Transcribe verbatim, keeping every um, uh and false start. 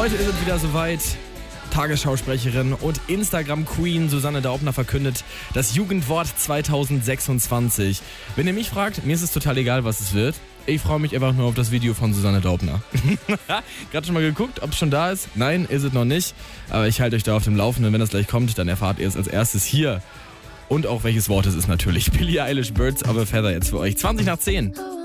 Heute ist es wieder soweit. Tagesschausprecherin und Instagram-Queen Susanne Daubner verkündet das Jugendwort zwanzig sechsundzwanzig. Wenn ihr mich fragt, mir ist es total egal, was es wird. Ich freue mich einfach nur auf das Video von Susanne Daubner. Gerade schon mal geguckt, ob es schon da ist? Nein, ist es noch nicht. Aber ich halte euch da auf dem Laufenden. Wenn das gleich kommt, dann erfahrt ihr es als erstes hier. Und auch welches Wort es ist natürlich. Billie Eilish, Birds of a Feather jetzt für euch. zwanzig nach zehn.